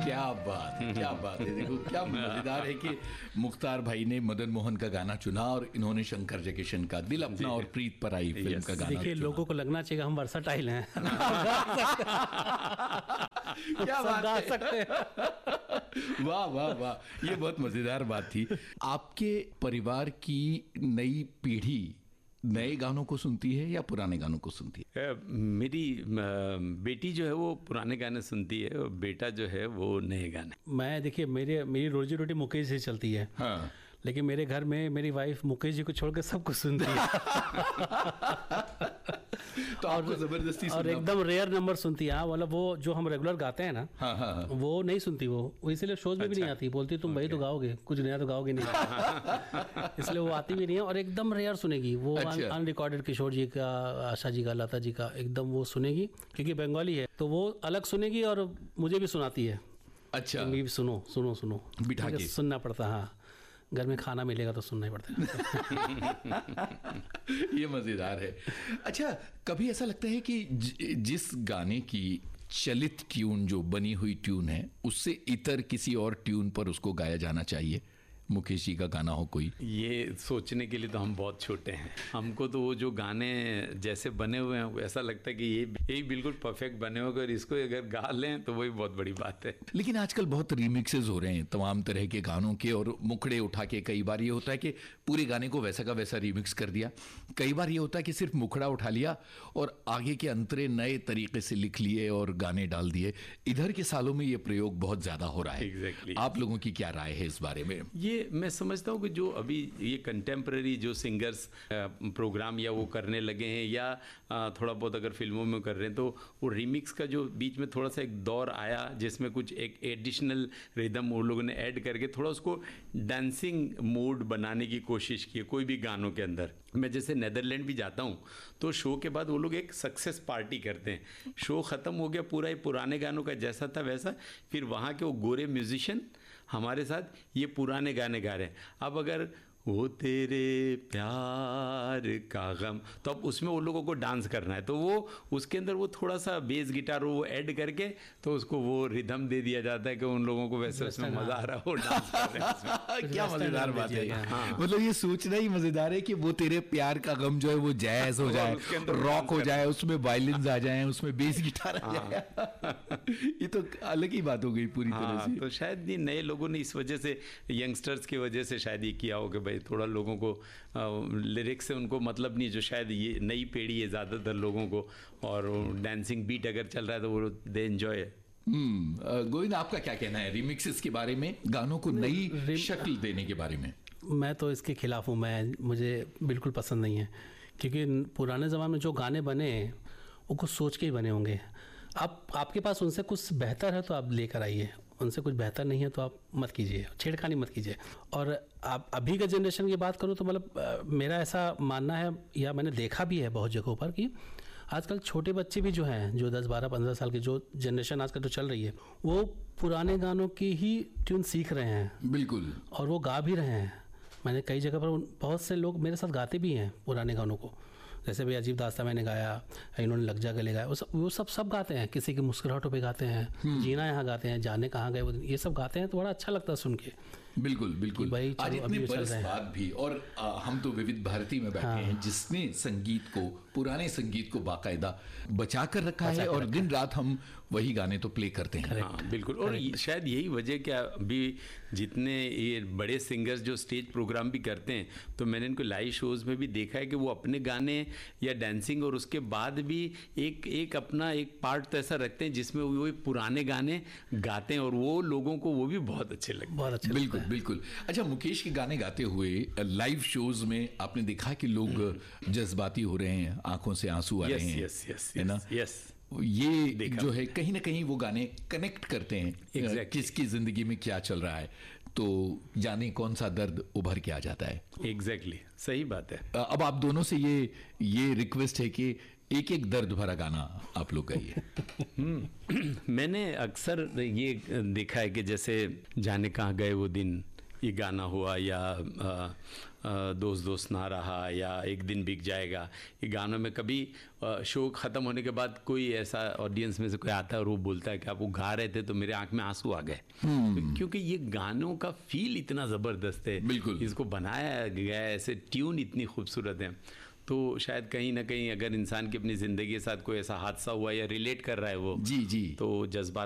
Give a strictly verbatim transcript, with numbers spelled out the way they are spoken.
क्या बात है, क्या बात है। देखो क्या मजेदार है कि मुख्तार भाई ने मदन मोहन का गाना चुना और इन्होंने शंकर जयकिशन का दिल अपना और प्रीत पर आई फिल्म का गाना। देखिए लोगों को लगना चाहिए हम वर्सटाइल हैं। क्या बात गा है। सकते हैं। वाह वाह वाह, ये बहुत मजेदार बात थी। आपके परिवार की नई पीढ़ी नए गानों को सुनती है या पुराने गानों को सुनती है? अ, मेरी अ, बेटी जो है वो पुराने गाने सुनती है और बेटा जो है वो नए गाने। मैं देखिए मेरे मेरी रोजी रोटी मुकेश से चलती है। हाँ। लेकिन मेरे घर में मेरी वाइफ मुकेश जी को छोड़ के सब कुछ सुनती है। तो आपको जबरदस्ती और सुनना एकदम रेयर नंबर सुनती है। हाँ, मतलब वो जो हम रेगुलर गाते हैं ना, हाँ हाँ हाँ। वो नहीं सुनती। वो वो इसलिए शोज में भी नहीं आती। बोलती तुम भाई तो गाओगे, कुछ नया तो गाओगे नहीं। इसलिए वो आती भी नहीं है और एकदम रेयर सुनेगी वो। अच्छा। अनरिकॉर्डेड किशोर जी का, आशा जी का, लता जी का एकदम वो सुनेगी, क्योंकि बंगाली है तो वो अलग सुनेगी और मुझे भी सुनाती है। अच्छा, तुम भी सुनो सुनो सुनो बिठा के। सुनना पड़ता है। हाँ, घर में खाना मिलेगा तो सुनना ही पड़ता है। ये मजेदार है। अच्छा, कभी ऐसा लगता है कि ज- जिस गाने की चलित ट्यून जो बनी हुई ट्यून है उससे इतर किसी और ट्यून पर उसको गाया जाना चाहिए? मुकेश जी का गाना हो कोई? ये सोचने के लिए तो हम बहुत छोटे हैं। हमको तो वो जो गाने जैसे बने हुए हैं ऐसा लगता है कि ये यही बिल्कुल परफेक्ट बने हुए, अगर इसको अगर गा लें तो वही बहुत बड़ी बात है। लेकिन आजकल बहुत रीमिक्सेस हो रहे हैं तमाम तरह के गानों के, और मुखड़े उठा के कई बार ये होता है कि पूरे गाने को वैसा का वैसा रीमिक्स कर दिया। कई बार ये होता है कि सिर्फ मुखड़ा उठा लिया और आगे के अंतरे नए तरीके से लिख लिए और गाने डाल दिए। इधर के सालों में ये प्रयोग बहुत ज्यादा हो रहा है। Exactly. आप लोगों की क्या राय है इस बारे में? ये मैं समझता हूँ कि जो अभी ये कंटेम्प्रेरी जो सिंगर्स प्रोग्राम या वो करने लगे हैं या आ, थोड़ा बहुत अगर फिल्मों में कर रहे हैं, तो वो रीमिक्स का जो बीच में थोड़ा सा एक दौर आया जिसमें कुछ एक एडिशनल रिदम वो लोगों ने ऐड करके थोड़ा उसको डांसिंग मोड बनाने की कोशिश की है कोई भी गानों के अंदर। मैं जैसे नेदरलैंड भी जाता हूँ तो शो के बाद वो लोग एक सक्सेस पार्टी करते हैं। शो ख़त्म हो गया, पूरा ये पुराने गानों का जैसा था वैसा, फिर वहाँ के वो गोरे म्यूजिशियन हमारे साथ ये पुराने गाने गा रहे हैं। अब अगर वो तेरे प्यार का गम, तो अब उसमें वो लोगों को डांस करना है तो वो उसके अंदर वो थोड़ा सा बेस गिटार वो ऐड करके तो उसको वो रिदम दे दिया जाता है कि उन लोगों को वैसे उसमें मजा आ रहा है, वो डांस कर रहे हैं उसमें। क्या मजेदार बात है। हाँ। मतलब ये सोचना ही मजेदार है कि वो तेरे प्यार का गम जो है वो जैज हो जाए, उसके अंदर रॉक हो डांस जाए, उसमें वायलिन्स आ जाए, उसमें बेस गिटार आ जाए। ये तो अलग ही बात हो गई पूरी तरह हाँ, से। तो शायद ये नए लोगों ने इस वजह से, यंगस्टर्स की वजह से शायद ये किया हो कि भाई थोड़ा लोगों को लिरिक्स से उनको मतलब नहीं, जो शायद ये नई पीढ़ी है ज़्यादातर लोगों को, और डांसिंग बीट अगर चल रहा है तो वो दे एंजॉय। हम्म, अ, गोविंद आपका क्या कहना है रिमिक्सेस के बारे में, गानों को नई शक्ल देने के बारे में? मैं तो इसके खिलाफ हूँ। मैं मुझे बिल्कुल पसंद नहीं है, क्योंकि पुराने ज़माने में जो गाने बने वो कुछ सोच के ही बने होंगे। अब आपके पास उनसे कुछ बेहतर है तो आप लेकर आइए, उनसे कुछ बेहतर नहीं है तो आप मत कीजिए, छेड़खानी मत कीजिए। और आप अभी का जनरेशन की बात करूँ तो मतलब मेरा ऐसा मानना है, या मैंने देखा भी है बहुत जगहों पर, कि आजकल छोटे बच्चे भी जो हैं, जो दस बारह पंद्रह साल की जो जनरेशन आजकल जो चल रही है, वो पुराने गानों की ही ट्यून सीख रहे हैं। बिल्कुल। और वो गा भी रहे हैं। मैंने कई जगह पर बहुत से लोग मेरे साथ गाते भी हैं पुराने गानों को। जैसे भाई अजीब दास्ता मैंने गाया, इन्होंने लग जा गले गाया, वो सब वो सब सब गाते हैं। किसी की मुस्कुराहटों पे गाते हैं, जीना यहाँ गाते हैं, जाने कहाँ गए वो दिन, ये सब गाते हैं तो बड़ा अच्छा लगता है सुन के। बिल्कुल बिल्कुल। भाई आज चलो, इतने अभी चल बरस रहे हैं। बाद भी, और आ, हम तो विविध भारती में बैठे हाँ। हैं जिसने संगीत को, पुराने संगीत को बाकायदा बचा कर रखा बचा है, कर और रखा दिन रात हम वही गाने तो प्ले करते हैं। हाँ बिल्कुल। और ये- शायद यही वजह क्या, अभी जितने ये बड़े सिंगर्स जो स्टेज प्रोग्राम भी करते हैं, तो मैंने इनको लाइव शोज में भी देखा है कि वो अपने गाने या डांसिंग और उसके बाद भी एक एक अपना एक पार्ट तो ऐसा रखते हैं जिसमें वो पुराने गाने गाते हैं, और वो लोगों को वो भी बहुत अच्छे लगते हैं। बहुत अच्छे बिल्कुल लगता है। बिल्कुल। अच्छा, मुकेश के गाने गाते हुए लाइव शोज में आपने देखा कि लोग जज्बाती हो रहे हैं, आंखों से आंसू आ यस रहे हैं, यस यस है ना? यस। ये देखा। जो है कहीं ना कहीं वो गाने कनेक्ट करते हैं Exactly. किसकी जिंदगी में क्या चल रहा है, तो जाने कौन सा दर्द उभर के आ जाता है। एग्जैक्टली exactly, सही बात है। अब आप दोनों से ये ये रिक्वेस्ट है कि एक एक दर्द भरा गाना आप लोग गाइए। मैंने अक्सर ये देखा है कि जैसे जाने कहाँ गए वो दिन, ये गाना हुआ या आ, आ, दोस्त दोस्त ना रहा या एक दिन बिक जाएगा, ये गानों में कभी शो ख़त्म होने के बाद कोई ऐसा ऑडियंस में से कोई आता है और वो बोलता है कि आप वो गा रहे थे तो मेरे आंख में आंसू आ गए, क्योंकि ये गानों का फील इतना ज़बरदस्त है, बिल्कुल इसको बनाया गया है ऐसे, ट्यून इतनी खूबसूरत है। तो शायद कहीं ना कहीं अगर इंसान की अपनी ज़िंदगी के साथ कोई ऐसा हादसा हुआ या रिलेट कर रहा है वो, जी जी, तो जज्बात